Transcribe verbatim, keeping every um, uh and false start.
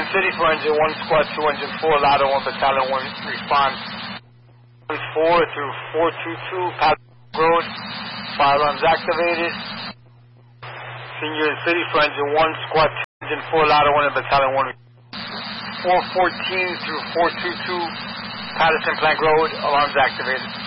City for Engine one, Squad two, Engine four, Ladder one, Battalion one, response four through four two two, Paladin Road, firearms activated. Senior in City for Engine one, Squad two, Engine four, Ladder one, and Battalion one, four fourteen through four two two, Patterson Plank Road, alarms activated.